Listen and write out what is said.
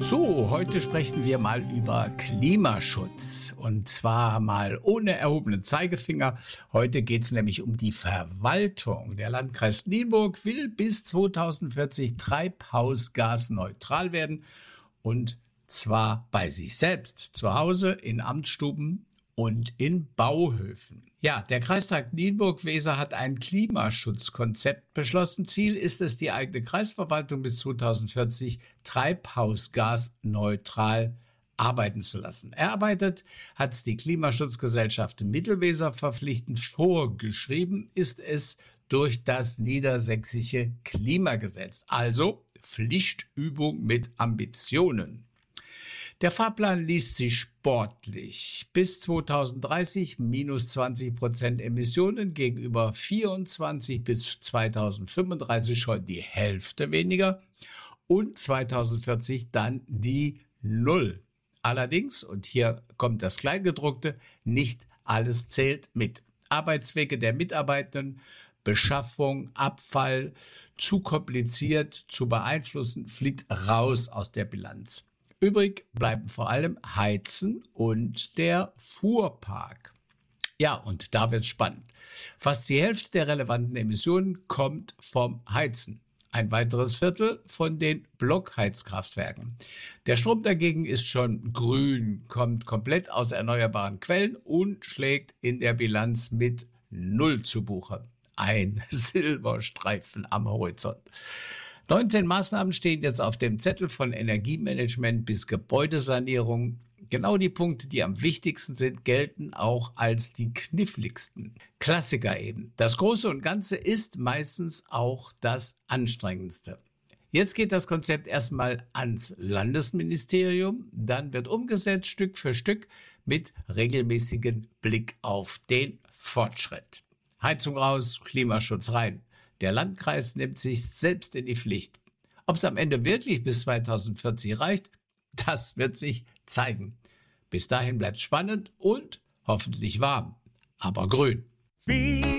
So, heute sprechen wir mal über Klimaschutz und zwar mal ohne erhobenen Zeigefinger. Heute geht es nämlich um die Verwaltung. Der Landkreis Nienburg will bis 2040 treibhausgasneutral werden und zwar bei sich selbst, zu Hause, in Amtsstuben und in Bauhöfen. Ja, der Kreistag Nienburg-Weser hat ein Klimaschutzkonzept beschlossen. Ziel ist es, die eigene Kreisverwaltung bis 2040 treibhausgasneutral arbeiten zu lassen. Erarbeitet hat die Klimaschutzgesellschaft Mittelweser verpflichtend, vorgeschrieben ist es durch das niedersächsische Klimagesetz. Also Pflichtübung mit Ambitionen. Der Fahrplan liest sich sportlich. Bis 2030 minus 20% Emissionen gegenüber 24 bis 2035 schon die Hälfte weniger und 2040 dann die Null. Allerdings, und hier kommt das Kleingedruckte, nicht alles zählt mit. Arbeitswege der Mitarbeitenden, Beschaffung, Abfall, zu kompliziert zu beeinflussen, fliegt raus aus der Bilanz. Übrig bleiben vor allem Heizen und der Fuhrpark. Ja, und da wird's spannend. Fast die Hälfte der relevanten Emissionen kommt vom Heizen. Ein weiteres Viertel von den Blockheizkraftwerken. Der Strom dagegen ist schon grün, kommt komplett aus erneuerbaren Quellen und schlägt in der Bilanz mit Null zu Buche. Ein Silberstreifen am Horizont. 19 Maßnahmen stehen jetzt auf dem Zettel, von Energiemanagement bis Gebäudesanierung. Genau die Punkte, die am wichtigsten sind, gelten auch als die kniffligsten. Klassiker eben. Das Große und Ganze ist meistens auch das Anstrengendste. Jetzt geht das Konzept erstmal ans Landesministerium, dann wird umgesetzt Stück für Stück mit regelmäßigem Blick auf den Fortschritt. Heizung raus, Klimaschutz rein. Der Landkreis nimmt sich selbst in die Pflicht. Ob es am Ende wirklich bis 2040 reicht, das wird sich zeigen. Bis dahin bleibt spannend und hoffentlich warm, aber grün.